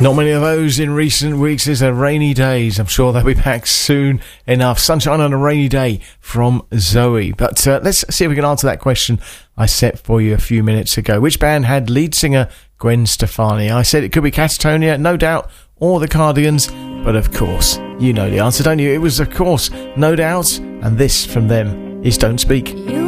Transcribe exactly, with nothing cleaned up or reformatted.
Not many of those in recent weeks. Is there? Rainy days. I'm sure they'll be back soon enough. Sunshine on a Rainy Day from Zoe. But uh, let's see if we can answer that question I set for you a few minutes ago. Which band had lead singer Gwen Stefani? I said it could be Catatonia, no doubt, or the Cardigans. But of course, you know the answer, don't you? It was, of course, No Doubt. And this from them is Don't Speak. You